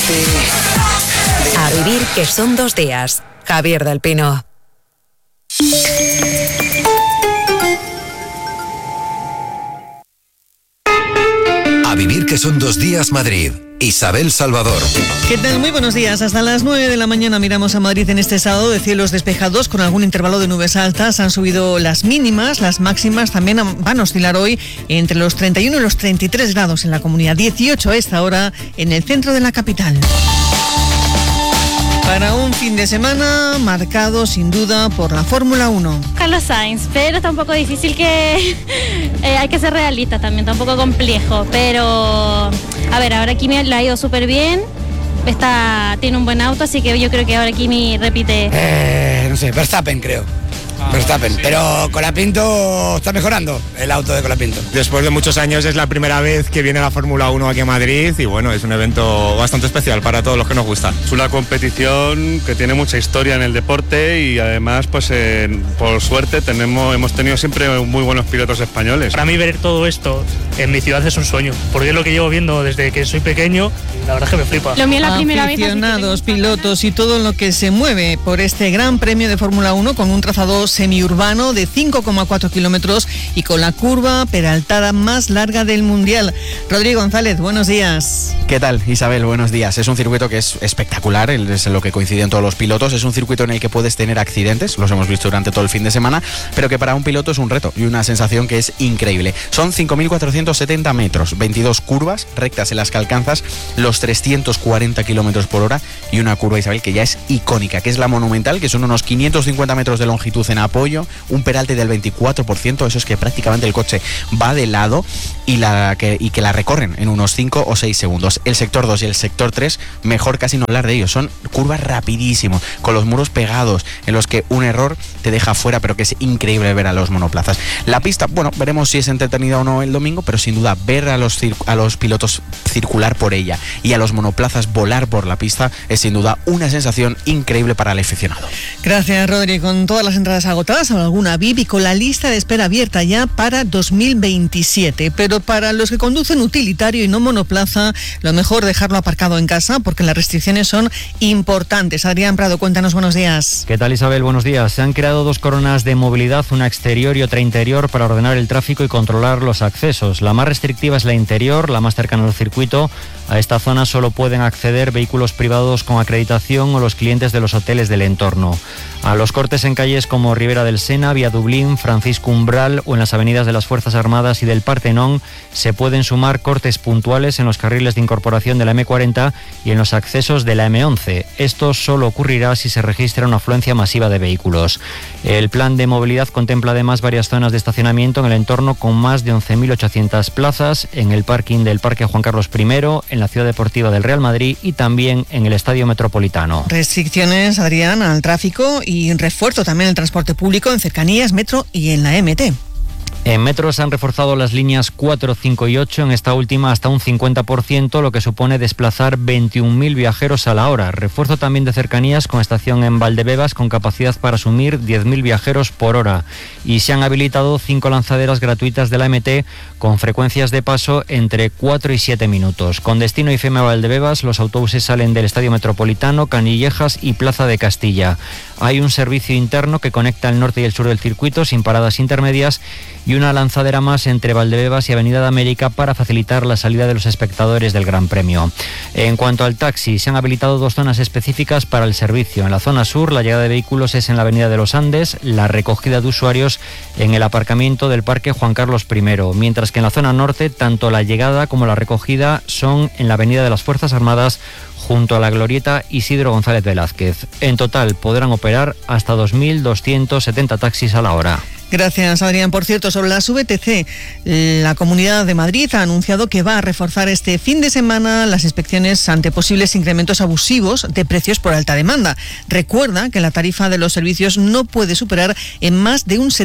A vivir, que son 2 días. Javier del Pino. A vivir, que son 2 días, Madrid. Isabel Salvador. ¿Qué tal? Muy buenos días. Hasta las 9 de la mañana miramos a Madrid en este sábado de cielos despejados con algún intervalo de nubes altas. Han subido las mínimas, las máximas también van a oscilar hoy entre los 31 y los 33 grados en la comunidad. 18 a esta hora en el centro de la capital. Para un fin de semana marcado sin duda por la Fórmula 1. Carlos Sainz, pero está un poco difícil que hay que ser realista también, está un poco complejo, pero a ver, ahora Kimi le ha ido súper bien, tiene un buen auto, así que yo creo que ahora Kimi repite. No sé, Verstappen creo. Verstappen, pero Colapinto está mejorando el auto de Colapinto. Después de muchos años es la primera vez que viene la Fórmula 1 aquí a Madrid y bueno, es un evento bastante especial para todos los que nos gusta. Es una competición que tiene mucha historia en el deporte y además pues por suerte hemos tenido siempre muy buenos pilotos españoles. Para mí ver todo esto en mi ciudad es un sueño, porque es lo que llevo viendo desde que soy pequeño y la verdad es que me flipa. Lo mío es la primera vez. Aficionados, pilotos y todo lo que se mueve por este Gran Premio de Fórmula 1 con un trazado semiurbano de 5,4 kilómetros y con la curva peraltada más larga del Mundial. Rodrigo González, buenos días. ¿Qué tal, Isabel? Buenos días. Es un circuito que es espectacular, es lo que coinciden todos los pilotos. Es un circuito en el que puedes tener accidentes, los hemos visto durante todo el fin de semana, pero que para un piloto es un reto y una sensación que es increíble. Son 5.470 metros, 22 curvas rectas en las que alcanzas los 340 kilómetros por hora y una curva, Isabel, que ya es icónica, que es la Monumental, que son unos 550 metros de longitud en apoyo, un peralte del 24%, eso es que prácticamente el coche va de lado y que la recorren en unos 5 o 6 segundos. El sector 2 y el sector 3, mejor casi no hablar de ellos, son curvas rapidísimos, con los muros pegados, en los que un error te deja fuera, pero que es increíble ver a los monoplazas. La pista, bueno, veremos si es entretenida o no el domingo, pero sin duda ver a los pilotos circular por ella y a los monoplazas volar por la pista es sin duda una sensación increíble para el aficionado. Gracias, Rodri. Con todas las entradas agotadas, alguna VIP y con la lista de espera abierta ya para 2027. Pero para los que conducen utilitario y no monoplaza, lo mejor dejarlo aparcado en casa porque las restricciones son importantes. Adrián Prado, cuéntanos, buenos días. ¿Qué tal, Isabel? Buenos días. Se han creado 2 coronas de movilidad, una exterior y otra interior, para ordenar el tráfico y controlar los accesos. La más restrictiva es la interior, la más cercana al circuito. A esta zona solo pueden acceder vehículos privados con acreditación o los clientes de los hoteles del entorno. A los cortes en calles como Ribera del Sena, Vía Dublín, Francisco Umbral o en las avenidas de las Fuerzas Armadas y del Partenón se pueden sumar cortes puntuales en los carriles de incorporación de la M40 y en los accesos de la M11. Esto solo ocurrirá si se registra una afluencia masiva de vehículos. El plan de movilidad contempla además varias zonas de estacionamiento en el entorno con más de 11.800 plazas, en el parking del Parque Juan Carlos I, en la Ciudad Deportiva del Real Madrid y también en el Estadio Metropolitano. Restricciones, Adrián, al tráfico y refuerzo también el transporte público en cercanías, metro y en la MT. En metro se han reforzado las líneas 4, 5 y 8, en esta última hasta un 50%, lo que supone desplazar 21.000 viajeros a la hora. Refuerzo también de cercanías con estación en Valdebebas con capacidad para asumir 10.000 viajeros por hora. Y se han habilitado 5 lanzaderas gratuitas de la MT con frecuencias de paso entre 4 y 7 minutos. Con destino IFEMA a Valdebebas, los autobuses salen del Estadio Metropolitano, Canillejas y Plaza de Castilla. Hay un servicio interno que conecta el norte y el sur del circuito sin paradas intermedias y una lanzadera más entre Valdebebas y Avenida de América para facilitar la salida de los espectadores del Gran Premio. En cuanto al taxi, se han habilitado 2 zonas específicas para el servicio. En la zona sur, la llegada de vehículos es en la Avenida de los Andes, la recogida de usuarios en el aparcamiento del Parque Juan Carlos I, mientras que en la zona norte, tanto la llegada como la recogida son en la Avenida de las Fuerzas Armadas, junto a la glorieta Isidro González Velázquez. En total podrán operar hasta 2.270 taxis a la hora. Gracias, Adrián. Por cierto, sobre las VTC, la Comunidad de Madrid ha anunciado que va a reforzar este fin de semana las inspecciones ante posibles incrementos abusivos de precios por alta demanda. Recuerda que la tarifa de los servicios no puede superar en más de un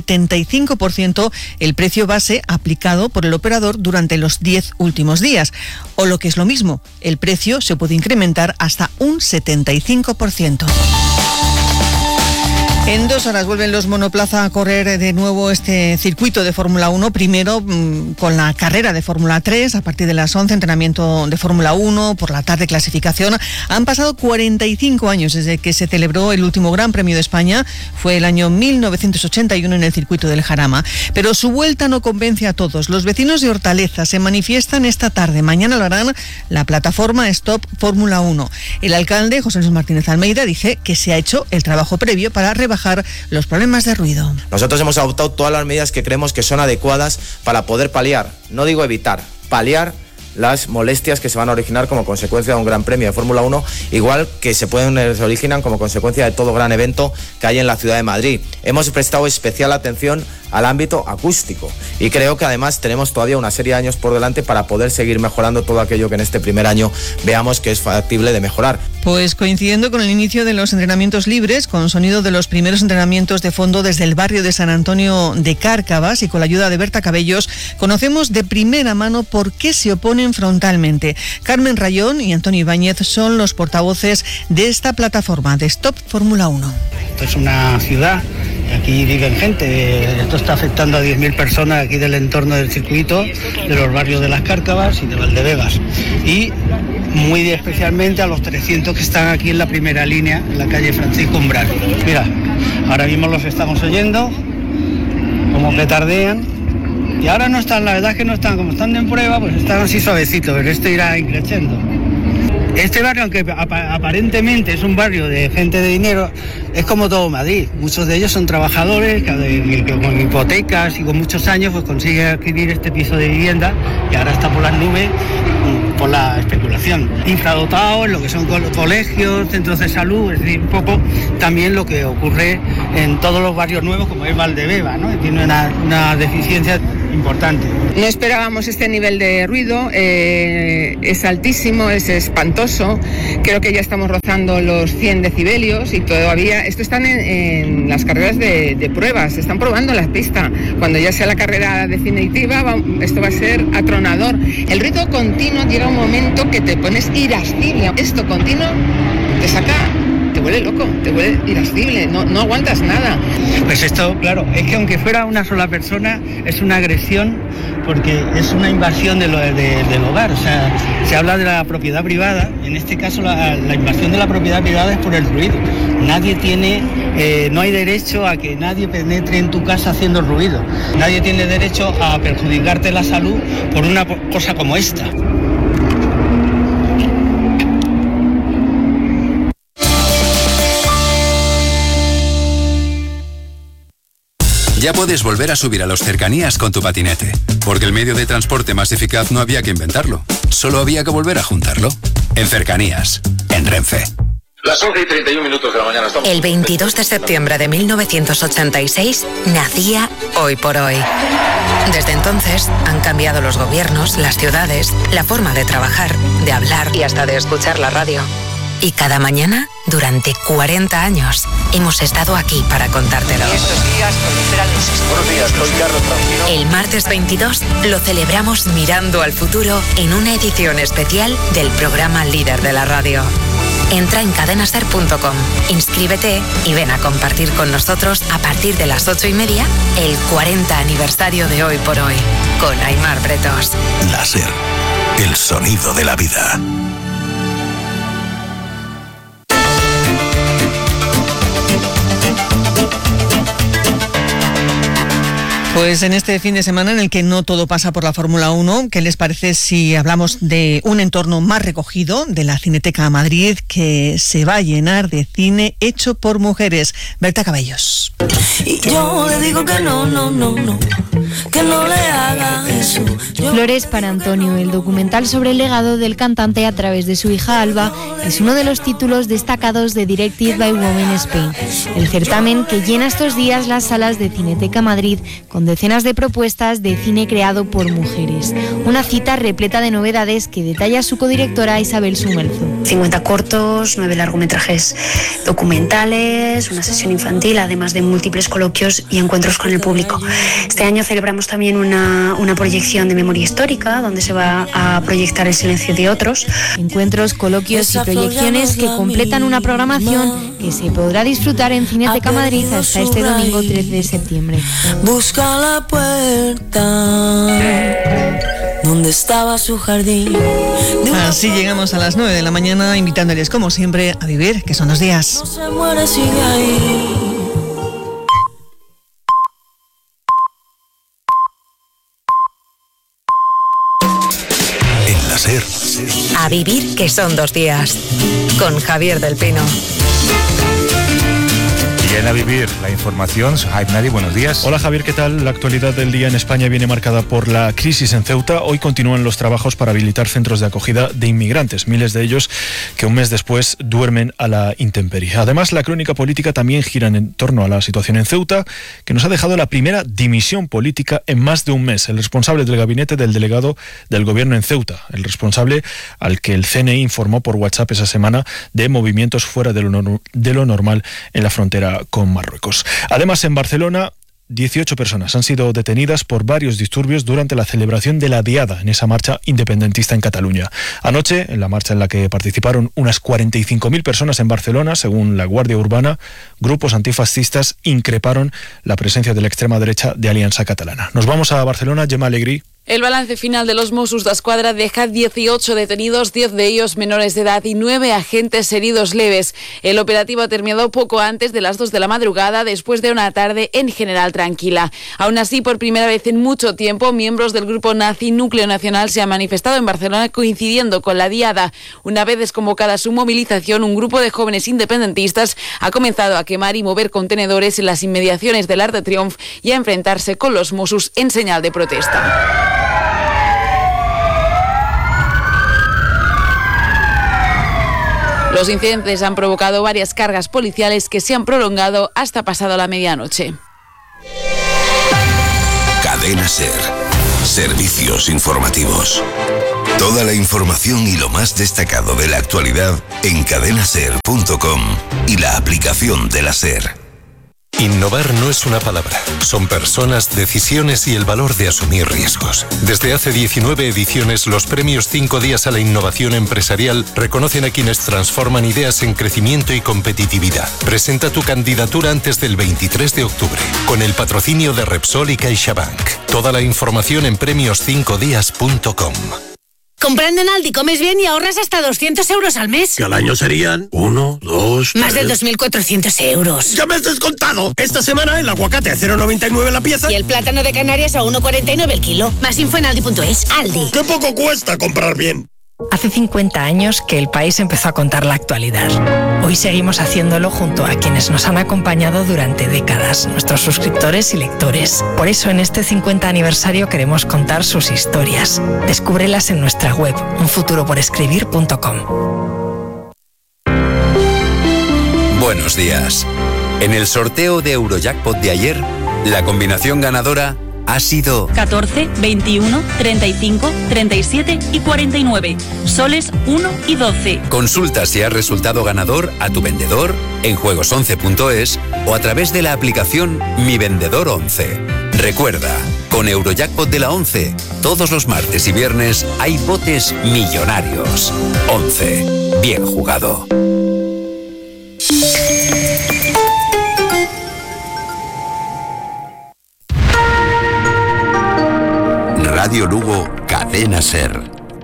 75% el precio base aplicado por el operador durante los 10 últimos días. O lo que es lo mismo, el precio se puede incrementar hasta un 75%. En 2 horas vuelven los monoplaza a correr de nuevo este circuito de Fórmula 1, primero con la carrera de Fórmula 3, a partir de las 11, entrenamiento de Fórmula 1, por la tarde clasificación. Han pasado 45 años desde que se celebró el último Gran Premio de España, fue el año 1981 en el circuito del Jarama. Pero su vuelta no convence a todos. Los vecinos de Hortaleza se manifiestan esta tarde, mañana lo harán la plataforma Stop Fórmula 1. El alcalde, José Luis Martínez Almeida, dice que se ha hecho el trabajo previo para rebajar los problemas de ruido. Nosotros hemos adoptado todas las medidas que creemos que son adecuadas para poder paliar, no digo evitar, paliar las molestias que se van a originar como consecuencia de un Gran Premio de Fórmula 1, igual que se originan como consecuencia de todo gran evento que hay en la ciudad de Madrid. Hemos prestado especial atención al ámbito acústico y creo que además tenemos todavía una serie de años por delante para poder seguir mejorando todo aquello que en este primer año veamos que es factible de mejorar. Pues coincidiendo con el inicio de los entrenamientos libres, con sonido de los primeros entrenamientos de fondo desde el barrio de San Antonio de Cárcavas y con la ayuda de Berta Cabellos, conocemos de primera mano por qué se oponen frontalmente. Carmen Rayón y Antonio Ibáñez son los portavoces de esta plataforma de Stop Fórmula 1. Esto es una ciudad, aquí viven gente, esto está afectando a 10.000 personas aquí del entorno del circuito, de los barrios de Las Cárcavas y de Valdebebas. Y muy especialmente a los 300 que están aquí en la primera línea, en la calle Francisco Umbral. Mira, ahora mismo los estamos oyendo, como petardean. Y ahora no están, la verdad es que no están, como están en prueba, pues están así suavecitos, pero esto irá increciendo. Este barrio, aunque aparentemente es un barrio de gente de dinero, es como todo Madrid. Muchos de ellos son trabajadores que con hipotecas y con muchos años pues consiguen adquirir este piso de vivienda que ahora está por las nubes por la especulación. Infradotados en lo que son colegios, centros de salud, es decir, un poco también lo que ocurre en todos los barrios nuevos como es Valdebebas, ¿no? Tiene una deficiencia importante. No esperábamos este nivel de ruido, es altísimo, es espantoso. Creo que ya estamos rozando los 100 decibelios y todavía, esto están en las carreras de pruebas, se están probando las pistas. Cuando ya sea la carrera definitiva, esto va a ser atronador. El ruido continuo llega un momento que te pones irascible. Esto continuo te saca, te vuelve loco, te vuelve irascible, no aguantas nada. Pues esto, claro, es que aunque fuera una sola persona, es una agresión porque es una invasión del hogar. O sea, se habla de la propiedad privada, en este caso la invasión de la propiedad privada es por el ruido. Nadie tiene, no hay derecho a que nadie penetre en tu casa haciendo ruido. Nadie tiene derecho a perjudicarte la salud por una cosa como esta. Ya puedes volver a subir a los cercanías con tu patinete, porque el medio de transporte más eficaz no había que inventarlo, solo había que volver a juntarlo. En Cercanías, en Renfe. Las 11:31 de la mañana. El 22 de septiembre de 1986 nacía Hoy por Hoy. Desde entonces han cambiado los gobiernos, las ciudades, la forma de trabajar, de hablar y hasta de escuchar la radio. Y cada mañana, durante 40 años, hemos estado aquí para contártelo. Buenos días, soy Carlos Francino. El martes 22 lo celebramos mirando al futuro en una edición especial del programa líder de la radio. Entra en cadenaser.com, inscríbete y ven a compartir con nosotros a partir de las 8:30 el 40 aniversario de Hoy por Hoy, con Aimar Bretos. La SER, el sonido de la vida. Pues en este fin de semana en el que no todo pasa por la Fórmula 1, ¿qué les parece si hablamos de un entorno más recogido, de la Cineteca Madrid, que se va a llenar de cine hecho por mujeres? Berta Cabellos. Y yo le digo que no, que no le haga eso. Flores para Antonio, el documental sobre el legado del cantante a través de su hija Alba, es uno de los títulos destacados de Directed by Women Spain, el certamen que llena estos días las salas de Cineteca Madrid con decenas de propuestas de cine creado por mujeres. Una cita repleta de novedades que detalla su codirectora Isabel Sumelzo. 50 cortos, 9 largometrajes documentales, una sesión infantil, además de múltiples coloquios y encuentros con el público. Este año celebramos celebramos también una proyección de memoria histórica, donde se va a proyectar El silencio de otros. Encuentros, coloquios y proyecciones que completan una programación que se podrá disfrutar en Cineteca Madrid hasta este domingo 13 de septiembre. Busca la puerta donde estaba su jardín. Así llegamos a las 9 de la mañana, invitándoles como siempre a vivir, que son 2 días. No se muere, sigue ahí. En la SER. A vivir, que son 2 días. Con Javier del Pino. Y en A Vivir, la información. Jaime Nadi, buenos días. Hola Javier, ¿qué tal? La actualidad del día en España viene marcada por la crisis en Ceuta. Hoy continúan los trabajos para habilitar centros de acogida de inmigrantes, miles de ellos que un mes después duermen a la intemperie. Además, la crónica política también gira en torno a la situación en Ceuta, que nos ha dejado la primera dimisión política en más de un mes. El responsable del gabinete del delegado del gobierno en Ceuta, el responsable al que el CNI informó por WhatsApp esa semana de movimientos fuera de lo normal en la frontera con Marruecos. Además, en Barcelona, 18 personas han sido detenidas por varios disturbios durante la celebración de la Diada, en esa marcha independentista en Cataluña. Anoche, en la marcha en la que participaron unas 45.000 personas en Barcelona, según la Guardia Urbana, grupos antifascistas increparon la presencia de la extrema derecha de Alianza Catalana. Nos vamos a Barcelona, Gemma Alegrí. El balance final de los Mossos d'Esquadra deja 18 detenidos, 10 de ellos menores de edad y 9 agentes heridos leves. El operativo ha terminado poco antes de las 2 de la madrugada, después de una tarde en general tranquila. Aún así, por primera vez en mucho tiempo, miembros del grupo nazi Núcleo Nacional se han manifestado en Barcelona coincidiendo con la Diada. Una vez desconvocada su movilización, un grupo de jóvenes independentistas ha comenzado a quemar y mover contenedores en las inmediaciones del Arc de Triomf y a enfrentarse con los Mossos en señal de protesta. Los incidentes han provocado varias cargas policiales que se han prolongado hasta pasado la medianoche. Cadena SER. Servicios informativos. Toda la información y lo más destacado de la actualidad en cadenaser.com y la aplicación de la SER. Innovar no es una palabra, son personas, decisiones y el valor de asumir riesgos. Desde hace 19 ediciones, los premios 5 días a la innovación empresarial reconocen a quienes transforman ideas en crecimiento y competitividad. Presenta tu candidatura antes del 23 de octubre, con el patrocinio de Repsol y CaixaBank. Toda la información en premios5días.com. Comprando en Aldi comes bien y ahorras hasta 200 euros al mes. Que al año serían 1, 2, 3... Más de 2.400 euros. ¡Ya me has descontado! Esta semana el aguacate a 0,99 la pieza. Y el plátano de Canarias a 1,49 el kilo. Más info en aldi.es. Aldi. ¡Qué poco cuesta comprar bien! Hace 50 años que El País empezó a contar la actualidad. Hoy seguimos haciéndolo junto a quienes nos han acompañado durante décadas, nuestros suscriptores y lectores. Por eso en este 50 aniversario queremos contar sus historias. Descúbrelas en nuestra web, unfuturoporescribir.com. Buenos días. En el sorteo de Eurojackpot de ayer, la combinación ganadora ha sido 14, 21, 35, 37 y 49. Soles 1 y 12. Consulta si has resultado ganador a tu vendedor en juegos11.es o a través de la aplicación Mi Vendedor 11. Recuerda, con Eurojackpot de la 11, todos los martes y viernes hay botes millonarios. 11. Bien jugado. Radio Lugo, Cadena SER.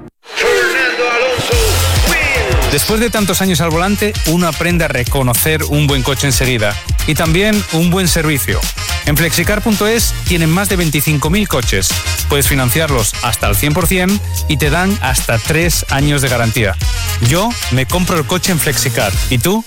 Después de tantos años al volante, uno aprende a reconocer un buen coche enseguida y también un buen servicio. En flexicar.es tienen más de 25.000 coches. Puedes financiarlos hasta el 100% y te dan hasta 3 años de garantía. Yo me compro el coche en Flexicar. ¿Y tú?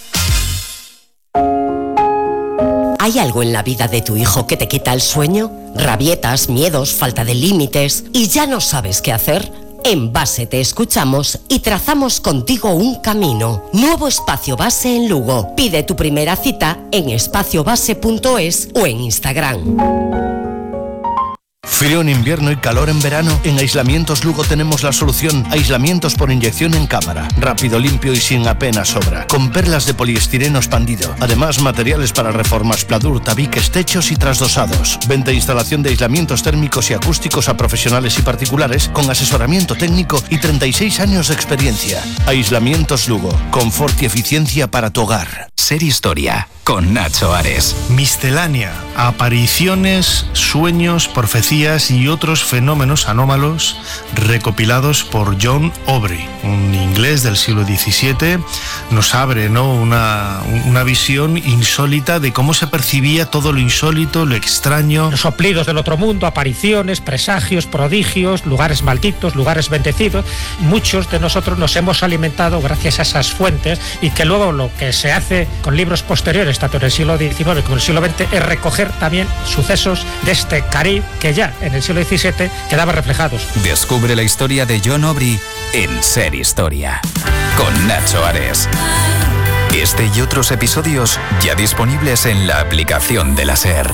¿Hay algo en la vida de tu hijo que te quita el sueño? ¿Rabietas, miedos, falta de límites y ya no sabes qué hacer? En Base te escuchamos y trazamos contigo un camino. Nuevo espacio Base en Lugo. Pide tu primera cita en espaciobase.es o en Instagram. ¿Frío en invierno y calor en verano? En Aislamientos Lugo tenemos la solución. Aislamientos por inyección en cámara. Rápido, limpio y sin apenas sobra. Con perlas de poliestireno expandido. Además, materiales para reformas, pladur, tabiques, techos y trasdosados. Venta e instalación de aislamientos térmicos y acústicos a profesionales y particulares con asesoramiento técnico y 36 años de experiencia. Aislamientos Lugo. Confort y eficiencia para tu hogar. Ser Historia con Nacho Ares. Miscelánea, apariciones, sueños, profecías y otros fenómenos anómalos recopilados por John Aubrey, un inglés del siglo XVII. Nos abre, ¿no?, una visión insólita de cómo se percibía todo lo insólito, lo extraño. Los soplidos del otro mundo, apariciones, presagios, prodigios, lugares malditos, lugares bendecidos. Muchos de nosotros nos hemos alimentado gracias a esas fuentes, y que luego lo que se hace con libros posteriores, tanto en el siglo XIX como en el siglo XX, es recoger también sucesos de este Caribe que ya en el siglo XVII quedaban reflejados. Descubre la historia de John Aubrey en Ser Historia con Nacho Ares. Este y otros episodios ya disponibles en la aplicación de la SER.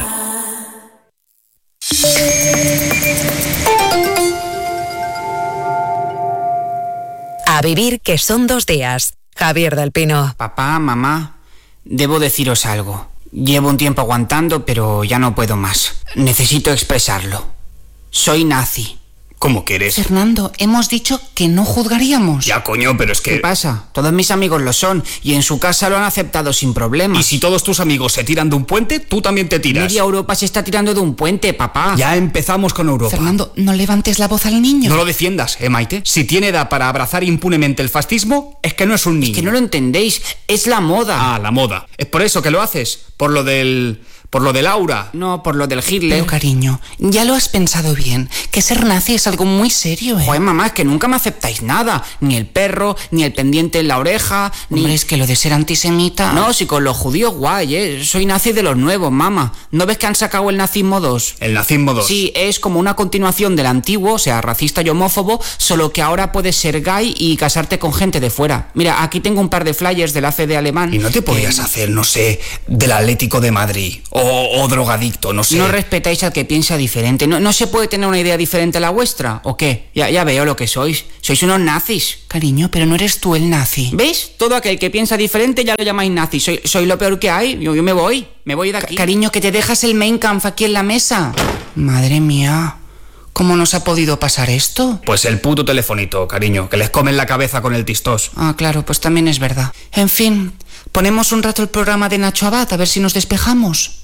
A vivir que son 2 días. Javier del Pino. Papá, mamá, debo deciros algo. Llevo un tiempo aguantando, pero ya no puedo más. Necesito expresarlo. Soy nazi. ¿Cómo que eres? Fernando, hemos dicho que no juzgaríamos. Ya, coño, pero es que... ¿Qué pasa? Todos mis amigos lo son, y en su casa lo han aceptado sin problemas. ¿Y si todos tus amigos se tiran de un puente, tú también te tiras? Media Europa se está tirando de un puente, papá. Ya empezamos con Europa. Fernando, no levantes la voz al niño. No lo defiendas, Maite. Si tiene edad para abrazar impunemente el fascismo, es que no es un niño. Es que no lo entendéis, es la moda. Ah, la moda. Es por eso que lo haces, por lo del aura. No, por lo del Hitler. Pero cariño, ya lo has pensado bien, que ser nazi es algo muy serio, ¿eh? Joder, mamá, es que nunca me aceptáis nada. Ni el perro, ni el pendiente en la oreja, ni... Hombre, es que lo de ser antisemita... No, si con los judíos guay, soy nazi de los nuevos, mamá. ¿No ves que han sacado el nazismo 2? ¿El nazismo 2? Sí, es como una continuación del antiguo, o sea, racista y homófobo, solo que ahora puedes ser gay y casarte con gente de fuera. Mira, aquí tengo un par de flyers del ACD alemán. ¿Y no te podrías hacer, no sé, del Atlético de Madrid? O drogadicto, no sé. No respetáis al que piensa diferente. ¿No se puede tener una idea diferente a la vuestra? ¿O qué? Ya veo lo que sois. Sois unos nazis. Cariño, pero no eres tú el nazi. ¿Ves? Todo aquel que piensa diferente ya lo llamáis nazi. Soy lo peor que hay. Yo me voy de aquí. Cariño, que te dejas el Mein Kampf aquí en la mesa. Madre mía, ¿cómo nos ha podido pasar esto? Pues el puto telefonito, cariño, que les comen la cabeza con el tistós. Ah, claro, pues también es verdad. En fin, ponemos un rato el programa de Nacho Abad a ver si nos despejamos.